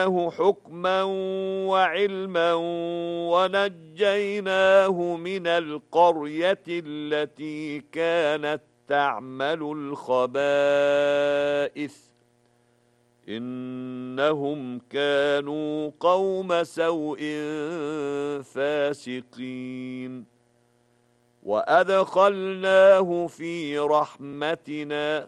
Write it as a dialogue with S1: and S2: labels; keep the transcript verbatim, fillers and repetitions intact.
S1: وآتيناه حكما وعلما ونجيناه من القرية التي كانت تعمل الخبائث إنهم كانوا قوم سوء فاسقين وأدخلناه في رحمتنا